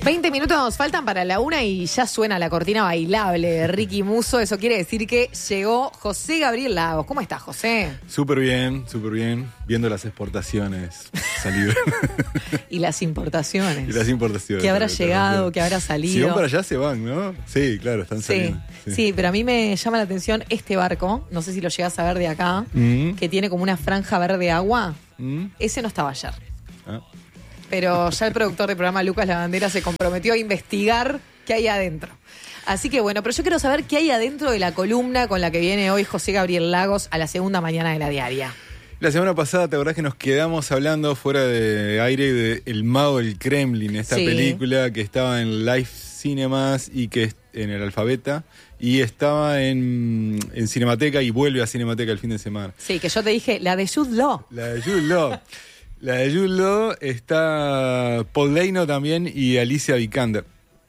20 minutos faltan para la 1 y ya suena la cortina bailable de Ricky Musso. Eso quiere decir que llegó José Gabriel Lagos. ¿Cómo estás, José? Súper bien. Viendo las exportaciones salir. Y las importaciones. ¿Qué habrá llegado? ¿Qué habrá salido? Si van para allá, se van, ¿no? Sí, claro, están saliendo. Sí, pero a mí me llama la atención este barco. No sé si lo llegas a ver de acá. Que tiene como una franja verde agua. Ese no estaba ayer. Pero ya el productor del programa, Lucas Lavandera, se comprometió a investigar qué hay adentro. Así que bueno, pero yo quiero saber qué hay adentro de la columna con la que viene hoy José Gabriel Lagos a la segunda mañana de la diaria. La semana pasada, ¿te acordás que nos quedamos hablando fuera de aire de El Mago del Kremlin, esta película que estaba en Live Cinemas y que en el Alfabeta y estaba en Cinemateca y vuelve a Cinemateca el fin de semana? Sí, que yo te dije, la de Jude Law. La de Jude Law está Paul Dano también y Alicia Vikander.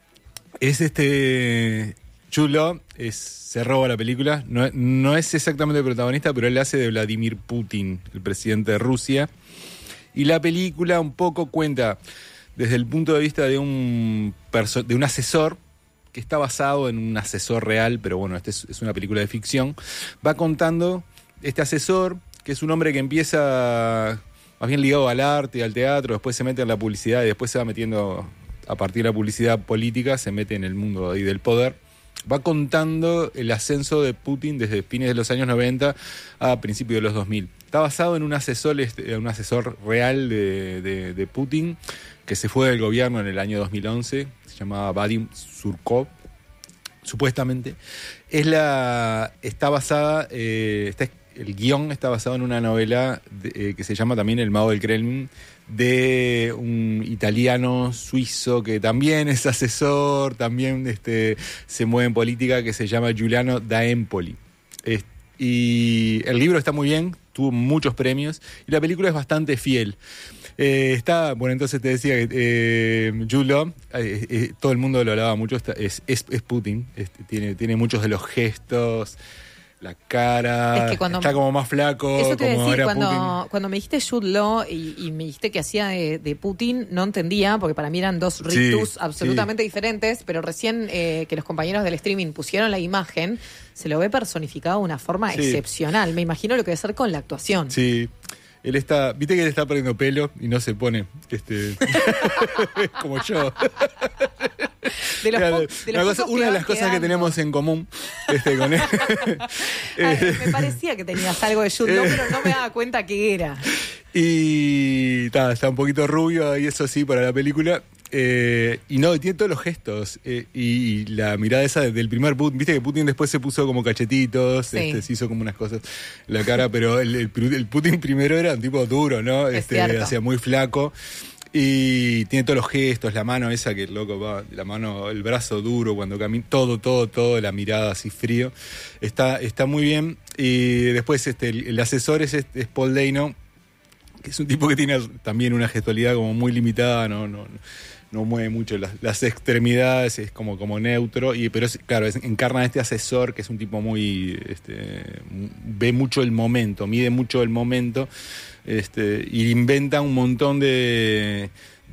Jude Law se roba la película, no es exactamente el protagonista, pero él hace de Vladimir Putin, el presidente de Rusia. Y la película un poco cuenta desde el punto de vista de un asesor, que está basado en un asesor real, pero bueno, es una película de ficción. Va contando este asesor, que es un hombre que empieza más bien ligado al arte, al teatro, después se mete en la publicidad y después se va metiendo, a partir de la publicidad política, se mete en el mundo ahí del poder. Va contando el ascenso de Putin desde fines de los años 90 a principios de los 2000. Está basado en un asesor real de Putin, que se fue del gobierno en el año 2011, se llamaba Vadim Surkov, supuestamente. El guión está basado en una novela que se llama también El Mago del Kremlin, de un italiano suizo que también es asesor, también se mueve en política, que se llama Giuliano da Empoli. Y el libro está muy bien, tuvo muchos premios, y la película es bastante fiel. Entonces te decía que Jude Law, todo el mundo lo hablaba mucho, es Putin, tiene muchos de los gestos, la cara, es que está como más flaco. Eso te como decir, era Putin. Cuando me dijiste Jude Law y me dijiste que hacía de Putin, no entendía, porque para mí eran dos rictus absolutamente diferentes, pero recién que los compañeros del streaming pusieron la imagen, se lo ve personificado de una forma excepcional. Me imagino lo que debe ser con la actuación. Sí. Viste que él está perdiendo pelo y no se pone como yo. Una de las cosas que tenemos en común con él. Me parecía que tenías algo de Jude Law, pero no me daba cuenta qué era. Y está un poquito rubio, y eso sí, para la película. Y tiene todos los gestos. Y la mirada esa del primer Putin. Viste que Putin después se puso como cachetitos, se hizo como unas cosas en la cara, pero el Putin primero era un tipo duro, ¿no? Hacía muy flaco. Y tiene todos los gestos, la mano esa que loco va, la mano, el brazo duro cuando camina, todo, la mirada así frío. Está muy bien. Y después el asesor es Paul Dano, que es un tipo que tiene también una gestualidad como muy limitada, no mueve mucho las extremidades, es como neutro, pero encarna a este asesor que es un tipo muy ve mucho el momento, mide mucho el momento, y inventa un montón de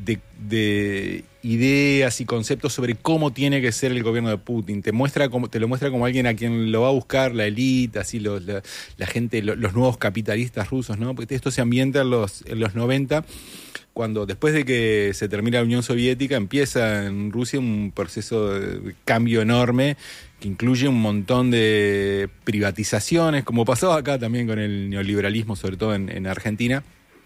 ideas y conceptos sobre cómo tiene que ser el gobierno de Putin. Te lo muestra como alguien a quien lo va a buscar la élite, así la gente, los nuevos capitalistas rusos, ¿no? Porque esto se ambienta en los 90, cuando después de que se termina la Unión Soviética empieza en Rusia un proceso de cambio enorme que incluye un montón de privatizaciones, como pasó acá también con el neoliberalismo, sobre todo en Argentina.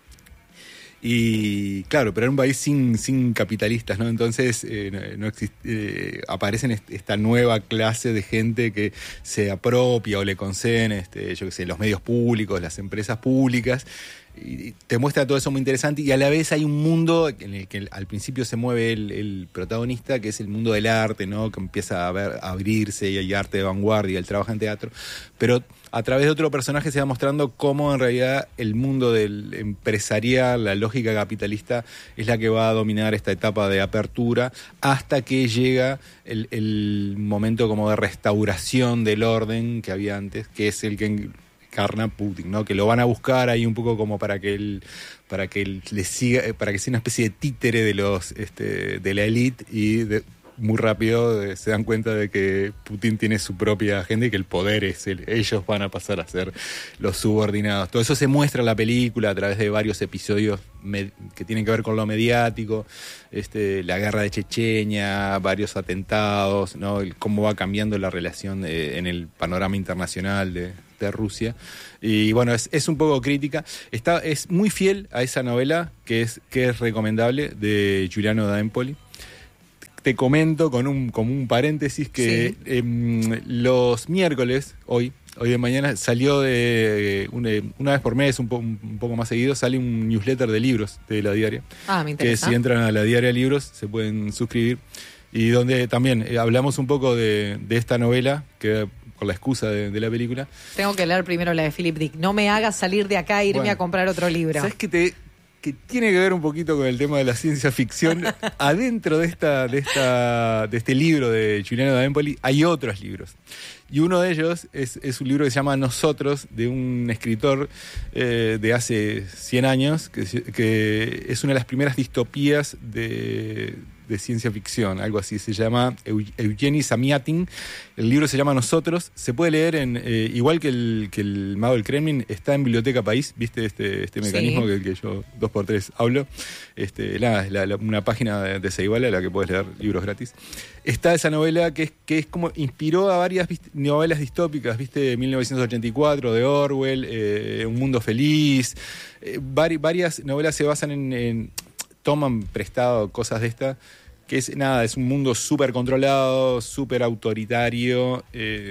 Y claro, pero era un país sin capitalistas, ¿no? Entonces aparecen esta nueva clase de gente que se apropia o le conceden, los medios públicos, las empresas públicas, y te muestra todo eso muy interesante, y a la vez hay un mundo en el que al principio se mueve el protagonista, que es el mundo del arte, ¿no? Que empieza a abrirse, y hay arte de vanguardia, él trabaja en teatro, pero a través de otro personaje se va mostrando cómo en realidad el mundo del empresarial, la lógica capitalista, es la que va a dominar esta etapa de apertura, hasta que llega el momento como de restauración del orden que había antes, que es el que encarna Putin, ¿no? Que lo van a buscar ahí un poco como para que él le siga, para que sea una especie de títere de los de la élite y muy rápido se dan cuenta de que Putin tiene su propia agenda y que el poder es ellos van a pasar a ser los subordinados. Todo eso se muestra en la película a través de varios episodios que tienen que ver con lo mediático, la guerra de Chechenia, varios atentados, ¿no? Cómo va cambiando la relación en el panorama internacional de Rusia. Y bueno, es un poco crítica. Es muy fiel a esa novela que es recomendable, de Giuliano da Empoli. Te comento como un paréntesis que los miércoles, hoy de mañana, salió una vez por mes, un poco más seguido, sale un newsletter de libros de La Diaria. Me interesa. Que si entran a La Diaria Libros se pueden suscribir. Y donde también hablamos un poco de esta novela, que por la excusa de la película. Tengo que leer primero la de Philip Dick. No me hagas salir de acá e irme a comprar otro libro. ¿Sabes qué que tiene que ver un poquito con el tema de la ciencia ficción? Adentro de este libro de Giuliano da Empoli hay otros libros. Y uno de ellos es un libro que se llama Nosotros, de un escritor de hace 100 años, que es una de las primeras distopías de ciencia ficción, algo así. Se llama Eugeni Zamyatin. El libro se llama Nosotros. Se puede leer igual que el Mago del Kremlin, está en Biblioteca País. ¿Viste este mecanismo que yo 2x3 hablo? Es una página de Ceibala a la que puedes leer libros gratis. Está esa novela que es como inspiró a varias novelas distópicas, ¿viste? 1984 de Orwell, Un Mundo Feliz. Varias novelas se basan toman prestado cosas de esta, que es un mundo súper controlado, súper autoritario,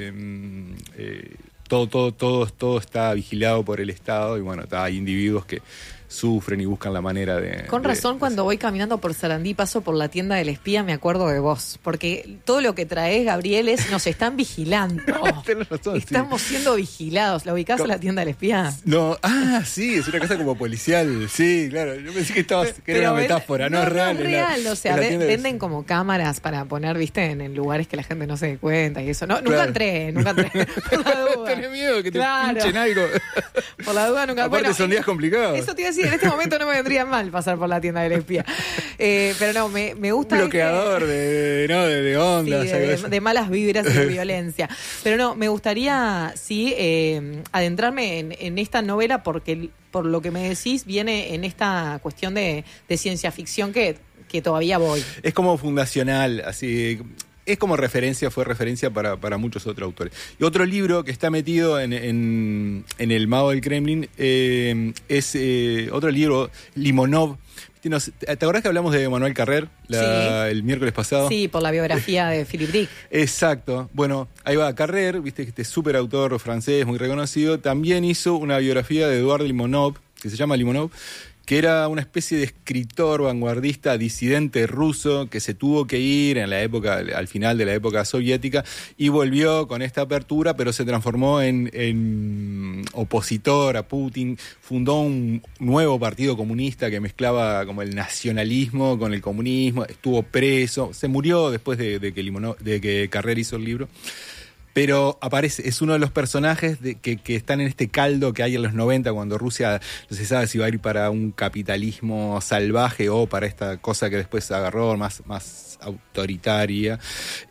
todo está vigilado por el Estado y bueno, hay individuos que sufren y buscan la manera de... Con razón, cuando voy caminando por Sarandí, paso por la tienda del espía, me acuerdo de vos. Porque todo lo que traes, Gabriel, nos están vigilando. Tenés razón, estamos siendo vigilados. ¿La ubicás a la tienda del espía? No, sí, es una casa como policial. Sí, claro. Yo pensé que era una metáfora, no es real. No es real, o sea, venden como cámaras para poner, viste, en lugares que la gente no se dé cuenta y eso. No, nunca entré. Por la duda. Tenés miedo que te pinchen algo. Por la duda nunca. Aparte son días complicados. Eso te iba a decir, en este momento no me vendría mal pasar por la tienda del espía. Pero no, me gusta... Un bloqueador de ondas. Sí, de malas vibras y de violencia. Pero no, me gustaría, sí, adentrarme en esta novela porque, por lo que me decís, viene en esta cuestión de ciencia ficción que todavía voy. Es como fundacional, así... Es como fue referencia para muchos otros autores. Y otro libro que está metido en El Mago del Kremlin es otro libro, Limonov. ¿Te acordás que hablamos de Manuel Carrer el miércoles pasado? Sí, por la biografía de Philip Dick. Exacto. Bueno, ahí va Carrer, viste que este súper autor francés muy reconocido, también hizo una biografía de Eduard Limonov, que se llama Limonov, que era una especie de escritor vanguardista disidente ruso que se tuvo que ir al final de la época soviética y volvió con esta apertura, pero se transformó en opositor a Putin, fundó un nuevo partido comunista que mezclaba como el nacionalismo con el comunismo, estuvo preso, se murió después de que Carrer hizo el libro. Pero aparece, es uno de los personajes que están en este caldo que hay en los 90, cuando Rusia no se sabe si va a ir para un capitalismo salvaje o para esta cosa que después agarró más autoritaria.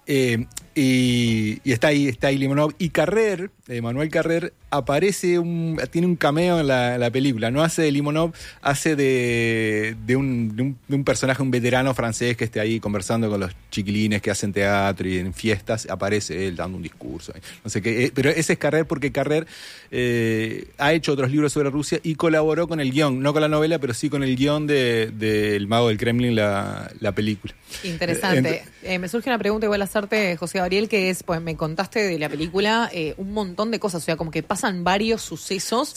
Y está ahí Limonov. Y Carrer, Manuel Carrer, tiene un cameo en la película. No hace de Limonov, hace de un personaje, un veterano francés que esté ahí conversando con los chiquilines que hacen teatro y en fiestas. Aparece él dando un discurso. No sé qué. Pero ese es Carrer porque Carrer ha hecho otros libros sobre Rusia y colaboró con el guión. No con la novela, pero sí con el guión de El Mago del Kremlin, la película. Interesante. Me surge una pregunta igual a hacerte, José Gabriel, que es, pues me contaste de la película un montón de cosas, o sea, como que pasan varios sucesos. Sí.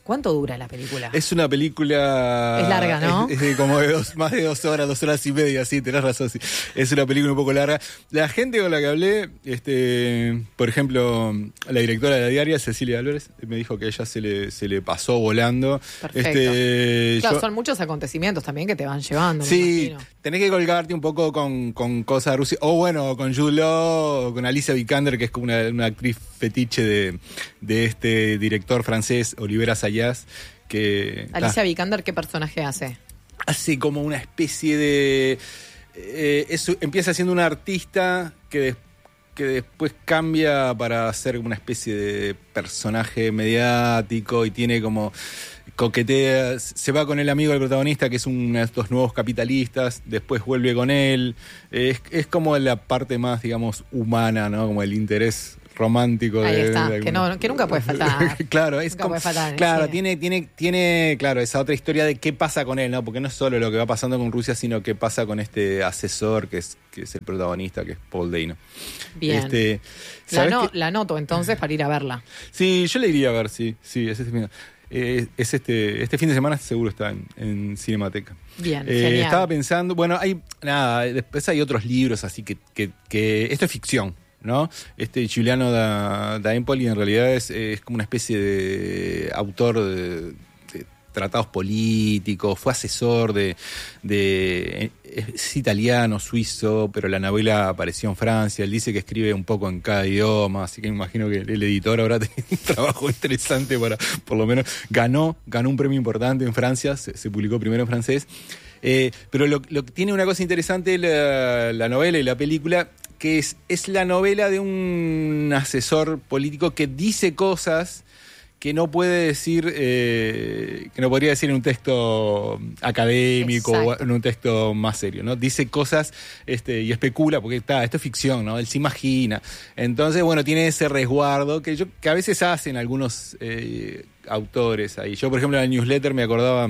¿Cuánto dura la película? Es una película... Es larga, ¿no? Es de como más de 2 horas, 2 horas y media, sí, tenés razón, sí. Es una película un poco larga. La gente con la que hablé, por ejemplo, la directora de la diaria, Cecilia Álvarez, me dijo que a ella se le pasó volando. Perfecto. Claro, son muchos acontecimientos también que te van llevando. Sí, tenés que colgarte un poco con cosas de Rusia. O bueno, con Jude Law, o con Alicia Vikander, que es como una actriz fetiche de este director francés, Oliver Assayas. Alicia Vikander, ¿qué personaje hace? Hace como una especie de... empieza siendo una artista que después cambia para ser una especie de personaje mediático y tiene como... coquetea, se va con el amigo del protagonista, que es uno de estos nuevos capitalistas, después vuelve con él. Es como la parte más, digamos, humana, ¿no? Como el interés romántico. Ahí está, que nunca puede faltar. Claro, es nunca como, puede faltar. Claro, tiene claro, esa otra historia de qué pasa con él, ¿no? Porque no es solo lo que va pasando con Rusia, sino qué pasa con este asesor que es el protagonista, que es Paul Dano. Bien. La anoto entonces para ir a verla. Sí, yo le iría a ver, sí, es este fin de semana seguro está en Cinemateca. Bien, genial. Estaba pensando, bueno, después hay otros libros así que esto es ficción, ¿no? Giuliano da Empoli en realidad es como una especie de autor de tratados políticos, fue asesor es italiano, suizo, pero la novela apareció en Francia. Él dice que escribe un poco en cada idioma, así que me imagino que el editor ahora tiene un trabajo interesante para, por lo menos, ganó un premio importante en Francia, se publicó primero en francés. Pero lo que tiene una cosa interesante la novela y la película, que es la novela de un asesor político que dice cosas que no puede decir, que no podría decir en un texto académico. Exacto. O en un texto más serio, ¿no? Dice cosas y especula, porque esto es ficción, ¿no? Él se imagina. Entonces, bueno, tiene ese resguardo que a veces hacen algunos autores ahí. Yo, por ejemplo, en la newsletter me acordaba,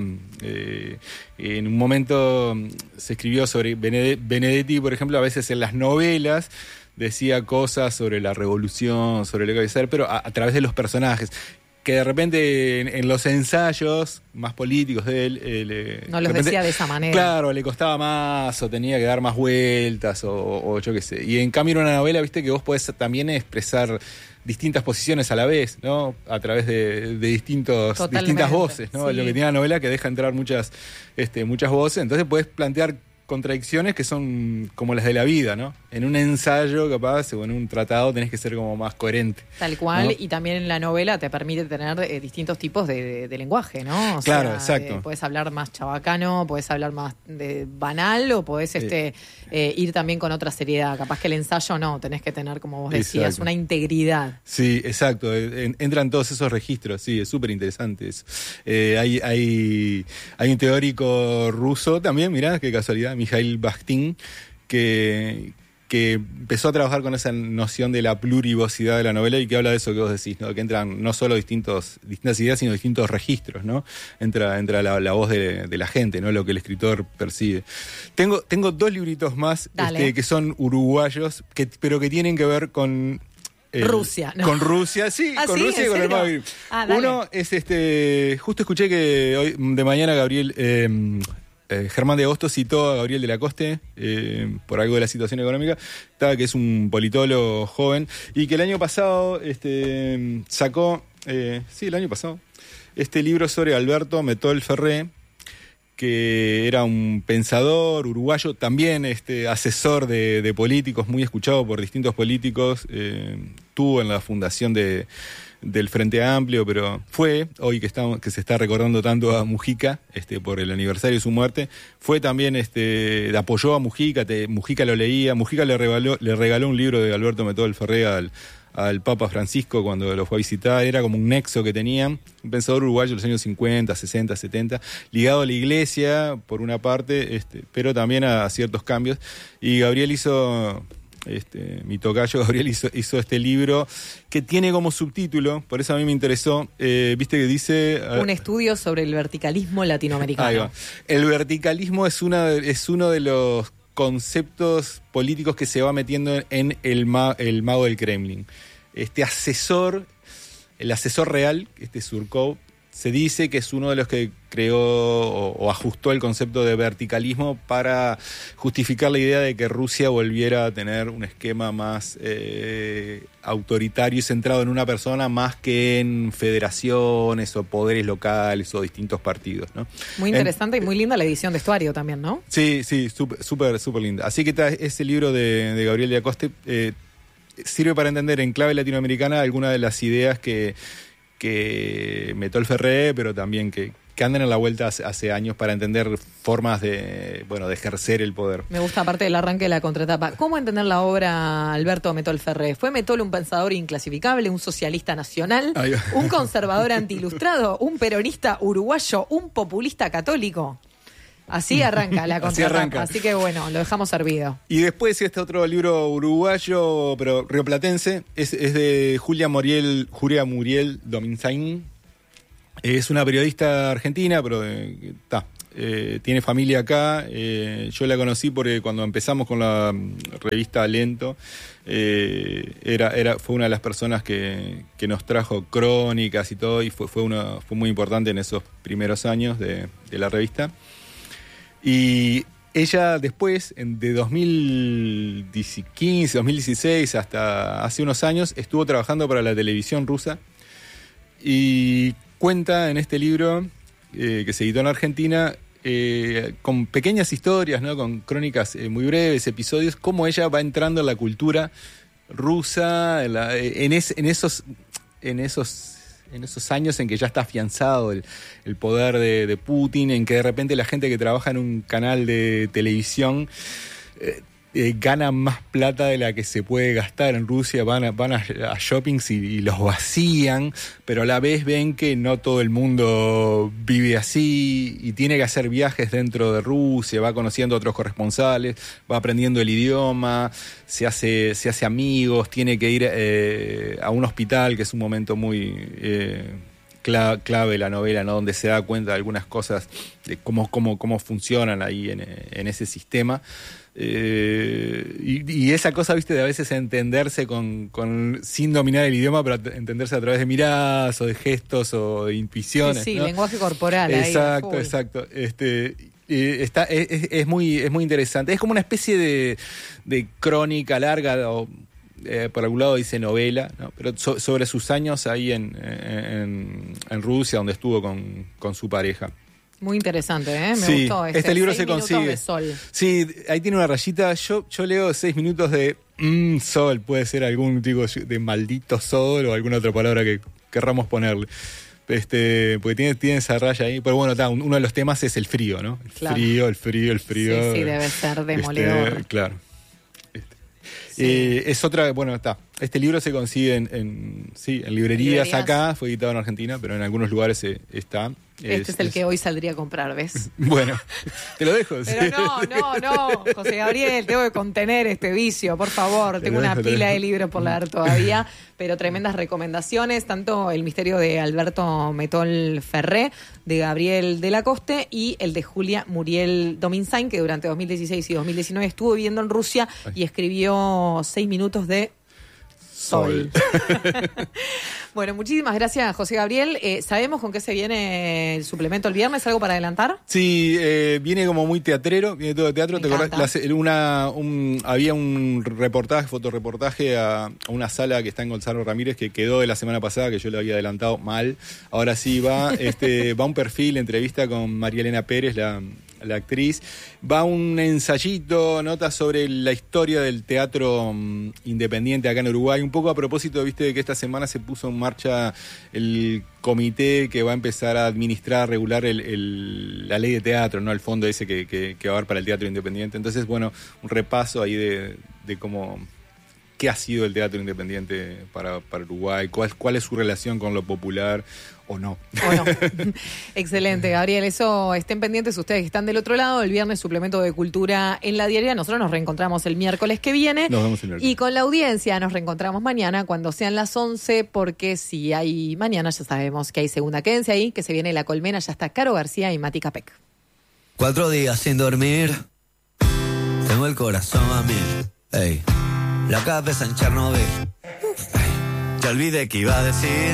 en un momento se escribió sobre Benedetti, por ejemplo, a veces en las novelas decía cosas sobre la revolución, sobre lo que iba a ser, pero a través de los personajes, que de repente en los ensayos más políticos de él... no los decía de esa manera. Claro, le costaba más o tenía que dar más vueltas o yo qué sé. Y en cambio en una novela, viste que vos podés también expresar distintas posiciones a la vez, ¿no? A través de distintas voces, ¿no? Sí. Lo que tiene la novela que deja entrar muchas voces, entonces podés plantear contradicciones que son como las de la vida, ¿no? En un ensayo, capaz, o en un tratado tenés que ser como más coherente. Tal cual, ¿no? Y también en la novela te permite tener distintos tipos de lenguaje, ¿no? Claro, exacto. Podés hablar más chabacano, podés hablar más banal, o podés ir también con otra seriedad. Capaz que el ensayo no, tenés que tener, como vos decías, exacto, una integridad. Sí, exacto. Entran todos esos registros, sí, es súper interesante eso. Hay un teórico ruso también, mirá, qué casualidad, Mikhail Bakhtin, que empezó a trabajar con esa noción de la plurivocidad de la novela y que habla de eso que vos decís, ¿no? Que entran no solo distintas ideas, sino distintos registros, ¿no? Entra la voz de la gente, ¿no? Lo que el escritor percibe. Tengo 2 libritos más que son uruguayos, pero que tienen que ver con... Rusia, ¿no? Con Rusia, sí, con ¿sí? Rusia y con el Magreb. Uno es justo escuché que hoy de mañana Germán de Agosto citó a Gabriel de la Coste por algo de la situación económica, que es un politólogo joven y que el año pasado sacó, el año pasado, este libro sobre Alberto Metol Ferré, que era un pensador uruguayo, también asesor de políticos, muy escuchado por distintos políticos, tuvo en la fundación del Frente Amplio, pero fue, hoy que se está recordando tanto a Mujica, por el aniversario de su muerte, fue también, apoyó a Mujica, Mujica lo leía, Mujica le regaló un libro de Alberto Metol Ferré al Papa Francisco cuando lo fue a visitar. Era como un nexo que tenían, un pensador uruguayo de los años 50, 60, 70, ligado a la iglesia, por una parte, pero también a ciertos cambios. Y Gabriel mi tocayo Gabriel hizo este libro que tiene como subtítulo, por eso a mí me interesó, viste que dice... un estudio sobre el verticalismo latinoamericano. Ahí va. El verticalismo es uno de los conceptos políticos que se va metiendo en el mago del Kremlin. El asesor real, Surkov, se dice que es uno de los que creó o ajustó el concepto de verticalismo para justificar la idea de que Rusia volviera a tener un esquema más autoritario y centrado en una persona más que en federaciones o poderes locales o distintos partidos, ¿no? Muy interesante y muy linda la edición de Estuario también, ¿no? Sí, súper linda. Así que ese libro de Gabriel de Acoste sirve para entender en clave latinoamericana algunas de las ideas que Metol Ferré, pero también que andan en la vuelta hace años para entender formas de ejercer el poder. Me gusta aparte del arranque de la contratapa. ¿Cómo entender la obra Alberto Metol Ferré? ¿Fue Metol un pensador inclasificable, un socialista nacional, un conservador antiilustrado, un peronista uruguayo, un populista católico? Así arranca la contratapa, así que bueno, lo dejamos servido. Y después este otro libro uruguayo, pero rioplatense, es de Julia Muriel Dominzain. Es una periodista argentina, pero tiene familia acá. Yo la conocí porque cuando empezamos con la revista Lento, fue una de las personas que nos trajo crónicas y todo, y fue muy importante en esos primeros años de la revista. Y ella después, de 2015, 2016 hasta hace unos años, estuvo trabajando para la televisión rusa y cuenta en este libro que se editó en Argentina con pequeñas historias, ¿no? Con crónicas muy breves, episodios, cómo ella va entrando en la cultura rusa, en esos años en que ya está afianzado el poder de Putin, en que de repente la gente que trabaja en un canal de televisión gana más plata de la que se puede gastar en Rusia, van a shoppings y los vacían, pero a la vez ven que no todo el mundo vive así y tiene que hacer viajes dentro de Rusia, va conociendo a otros corresponsales, va aprendiendo el idioma, se hace amigos, tiene que ir a un hospital, que es un momento muy clave de la novela, ¿no? Donde se da cuenta de algunas cosas de cómo funcionan ahí en ese sistema. Y esa cosa, viste, de a veces entenderse sin dominar el idioma, pero entenderse a través de miradas o de gestos o de intuiciones. Sí, ¿no? Lenguaje corporal. Exacto. Es muy interesante. Es como una especie de crónica larga, o por algún lado dice novela, ¿no? Pero sobre sus años ahí en Rusia, donde estuvo con su pareja. Muy interesante, ¿eh? Me gustó este libro se consigue. De sol. Sí, ahí tiene una rayita. Yo leo 6 minutos de sol, puede ser algún tipo de maldito sol o alguna otra palabra que querramos ponerle. Porque tiene esa raya ahí. Pero bueno, uno de los temas es el frío, ¿no? El frío. Sí, debe ser demoledor. Claro. Es otra, este libro se consigue en librerías acá, fue editado en Argentina, pero en algunos lugares está. Este es el que hoy saldría a comprar, ¿ves? Bueno, te lo dejo. Pero no, José Gabriel, tengo que contener este vicio, por favor. Tengo una pila de libros por leer todavía, pero tremendas recomendaciones, tanto El misterio de Alberto Metol Ferré, de Gabriel de la Coste, y el de Julia Muriel Dominzain, que durante 2016 y 2019 estuvo viviendo en Rusia y escribió 6 minutos de sol. Bueno, muchísimas gracias, José Gabriel. ¿Sabemos con qué se viene el suplemento el viernes? ¿Algo para adelantar? Sí, viene como muy teatrero, viene todo de teatro. ¿Te acordás? Había un fotoreportaje a una sala que está en Gonzalo Ramírez, que quedó de la semana pasada, que yo le había adelantado mal. Ahora sí va un perfil, entrevista con María Elena Pérez, la actriz. Va un ensayito, nota sobre la historia del teatro independiente acá en Uruguay. Un poco a propósito, viste, de que esta semana se puso en marcha el comité que va a empezar a administrar, regular la ley de teatro, ¿no? El fondo ese que va a haber para el teatro independiente. Entonces, bueno, un repaso ahí de cómo... ¿Qué ha sido el teatro independiente para Uruguay? ¿Cuál es su relación con lo popular o no? Excelente, Gabriel. Eso, estén pendientes ustedes que están del otro lado. El viernes, suplemento de cultura en la diaria. Nosotros nos reencontramos el miércoles que viene. Nos vemos el miércoles. Y con la audiencia nos reencontramos mañana cuando sean las 11, porque si hay mañana ya sabemos que hay segunda. Quédense ahí, que se viene La Colmena. Ya está Caro García y Mati Capek. 4 días sin dormir. Tengo el corazón a mil. Ey. La cabeza en Chernobyl. Ya olvidé que iba a decir.